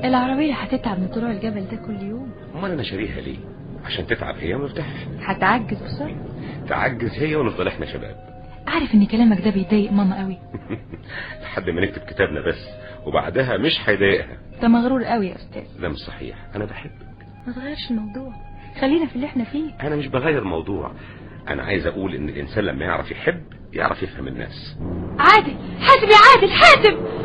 العربية هتتعب من طلوع الجبل ده كل يوم. امال انا شاريها ليه؟ عشان تتعب هي ونرتاح. هتعجز بسرعة. تعجز هي ونفضل احنا شباب. عارف ان كلامك ده بيضايق ماما قوي. لحد ما نكتب كتابنا بس، وبعدها مش هيضايقها. انت مغرور قوي يا استاذ. ده مش صحيح، انا بحبك. ما تغيرش الموضوع، خلينا في اللي احنا فيه. انا مش بغير موضوع، انا عايز اقول ان الانسان لما يعرف يحب يعرف يفهم الناس. عادل، حاسب يا عادل، حاسب.